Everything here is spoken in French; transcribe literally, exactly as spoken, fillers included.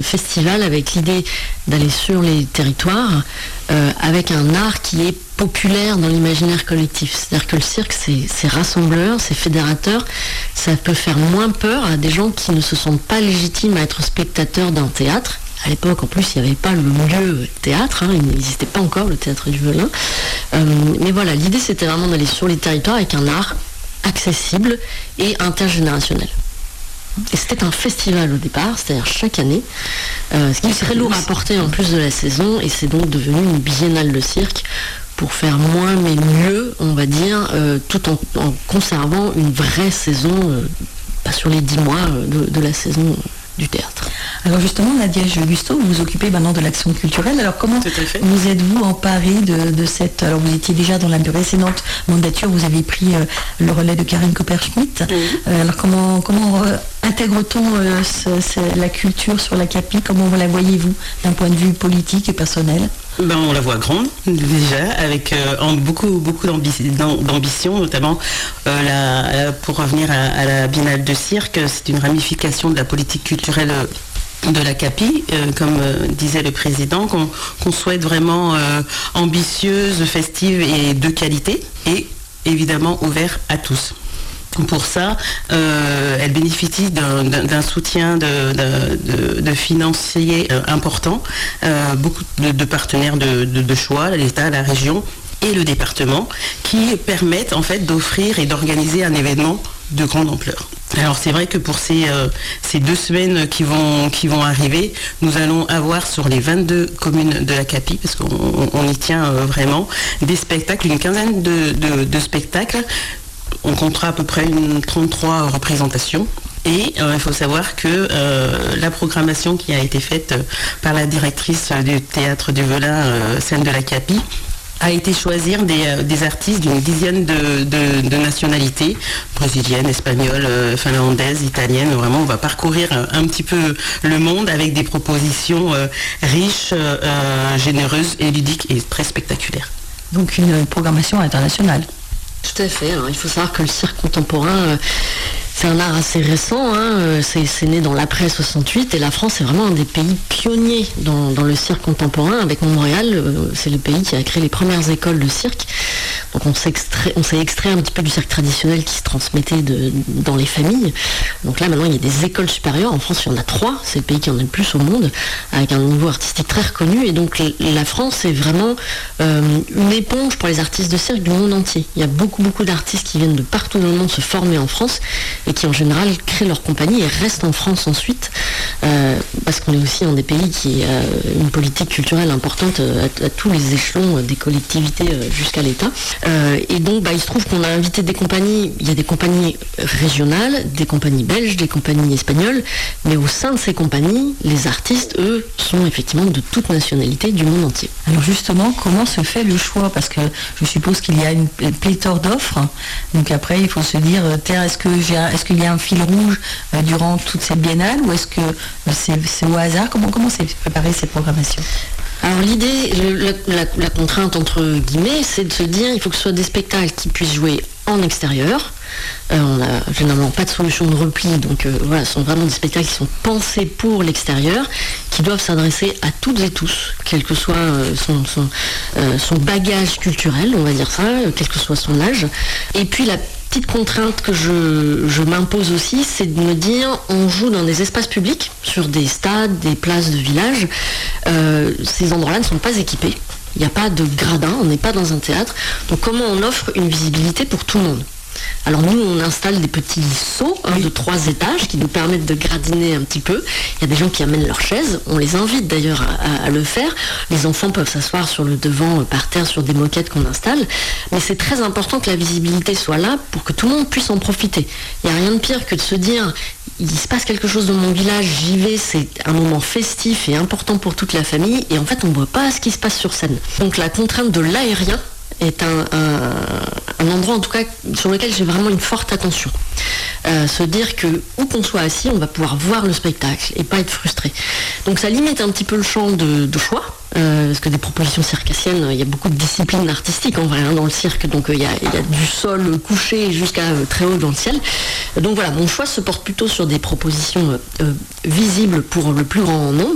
festival avec l'idée d'aller sur les territoires euh, avec un art qui est populaire dans l'imaginaire collectif. C'est-à-dire que le cirque, c'est, c'est rassembleur, c'est fédérateur, ça peut faire moins peur à des gens qui ne se sentent pas légitimes à être spectateurs d'un théâtre. À l'époque, en plus, il n'y avait pas le lieu théâtre, hein, il n'existait pas encore le théâtre du Velin. Euh, mais voilà, l'idée, c'était vraiment d'aller sur les territoires avec un art accessible et intergénérationnel. Et c'était un festival au départ, c'est-à-dire chaque année, euh, ce qui est très lourd à porter en plus de la saison, et c'est donc devenu une biennale de cirque pour faire moins mais mieux, on va dire, euh, tout en, en conservant une vraie saison, euh, pas sur les dix mois euh, de, de la saison euh, du théâtre. Alors justement, Nadia Gusto, vous vous occupez maintenant de l'action culturelle. Alors comment vous êtes-vous emparée de, de cette... Alors vous étiez déjà dans la précédente mandature, vous avez pris euh, le relais de Karine Copperschmidt. Oui. Euh, alors comment, comment euh, intègre-t-on euh, ce, ce, la culture sur la CAPI? Comment la voyez-vous d'un point de vue politique et personnel? Ben, on la voit grande déjà, avec euh, en, beaucoup, beaucoup d'ambi- d'ambition, notamment euh, la, la, pour revenir à, à la Biennale de cirque, c'est une ramification de la politique culturelle de la CAPI, euh, comme euh, disait le président, qu'on, qu'on souhaite vraiment euh, ambitieuse, festive et de qualité, et évidemment ouvert à tous. Pour ça, euh, elle bénéficie d'un, d'un, d'un soutien de, de, de, de financiers euh, important, euh, beaucoup de, de partenaires de, de, de choix, l'État, la région et le département, qui permettent en fait d'offrir et d'organiser un événement de grande ampleur. Alors c'est vrai que pour ces, euh, ces deux semaines qui vont, qui vont arriver, nous allons avoir sur les vingt-deux communes de la CAPI, parce qu'on on y tient euh, vraiment, des spectacles, une quinzaine de, de, de spectacles. On comptera à peu près une trente-trois représentations. Et euh, il faut savoir que euh, la programmation qui a été faite par la directrice du théâtre du Velin, euh, scène de la CAPI, a été choisir des, euh, des artistes d'une dizaine de, de, de nationalités, brésiliennes, espagnoles, euh, finlandaises, italiennes. Vraiment, on va parcourir euh, un petit peu le monde avec des propositions euh, riches, euh, généreuses et ludiques et très spectaculaires. Donc une programmation internationale. Tout à fait. Alors, il faut savoir que le cirque contemporain, euh, c'est un art assez récent. Hein, c'est, c'est né dans l'après soixante-huit et la France est vraiment un des pays pionniers dans, dans le cirque contemporain. Avec Montréal, euh, c'est le pays qui a créé les premières écoles de cirque. Donc on s'est extrait, on s'est extrait un petit peu du cirque traditionnel qui se transmettait de, dans les familles. Donc là maintenant il y a des écoles supérieures. En France il y en a trois. C'est le pays qui en a le plus au monde, avec un niveau artistique très reconnu. Et donc la France est vraiment euh, une éponge pour les artistes de cirque du monde entier. Il y a beaucoup beaucoup d'artistes qui viennent de partout dans le monde se former en France et qui en général créent leur compagnie et restent en France ensuite, euh, parce qu'on est aussi un des pays qui a une politique culturelle importante à, à tous les échelons des collectivités jusqu'à l'État. Euh, et donc bah, il se trouve qu'on a invité des compagnies, il y a des compagnies régionales, des compagnies belges, des compagnies espagnoles, mais au sein de ces compagnies, les artistes, eux, sont effectivement de toute nationalité du monde entier. Alors justement, comment se fait le choix? Parce que je suppose qu'il y a une pléthore d'offres, donc après il faut se dire, tiens, est-ce, que j'ai, est-ce qu'il y a un fil rouge euh, durant toute cette biennale, ou est-ce que euh, c'est, c'est au hasard? Comment, comment s'est préparée cette programmation? Alors l'idée, la, la, la contrainte entre guillemets, c'est de se dire il faut que ce soit des spectacles qui puissent jouer en extérieur. Euh, on n'a généralement pas de solution de repli, donc euh, voilà, ce sont vraiment des spectacles qui sont pensés pour l'extérieur, qui doivent s'adresser à toutes et tous, quel que soit euh, son, son, euh, son bagage culturel, on va dire ça, euh, quel que soit son âge. Et puis la petite contrainte que je, je m'impose aussi, c'est de me dire, on joue dans des espaces publics, sur des stades, des places de village. Euh, ces endroits-là ne sont pas équipés. Il n'y a pas de gradin, on n'est pas dans un théâtre. Donc comment on offre une visibilité pour tout le monde ? Alors nous, on installe des petits seaux hein, oui. de trois étages qui nous permettent de gradiner un petit peu. Il y a des gens qui amènent leurs chaises. On les invite d'ailleurs à, à le faire. Les enfants peuvent s'asseoir sur le devant, par terre, sur des moquettes qu'on installe. Mais c'est très important que la visibilité soit là pour que tout le monde puisse en profiter. Il n'y a rien de pire que de se dire il se passe quelque chose dans mon village, j'y vais, c'est un moment festif et important pour toute la famille. Et en fait, on ne voit pas ce qui se passe sur scène. Donc la contrainte de l'aérien est un, un, un endroit en tout cas sur lequel j'ai vraiment une forte attention. Euh, se dire que où qu'on soit assis, on va pouvoir voir le spectacle et pas être frustré. Donc ça limite un petit peu le champ de, de choix, euh, parce que des propositions circassiennes, il y a beaucoup de disciplines artistiques en vrai hein, dans le cirque, donc il euh, y, y a du sol couché jusqu'à euh, très haut dans le ciel. Donc voilà, mon choix se porte plutôt sur des propositions euh, visibles pour le plus grand nombre.